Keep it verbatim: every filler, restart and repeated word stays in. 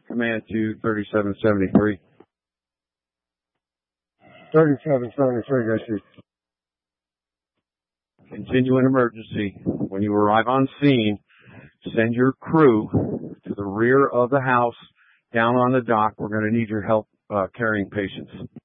Command to thirty-seven seventy-three. thirty-seven seventy-three, I see. Continue an emergency. When you arrive on scene, send your crew to the rear of the house, down on the dock. We're going to need your help uh, carrying patients.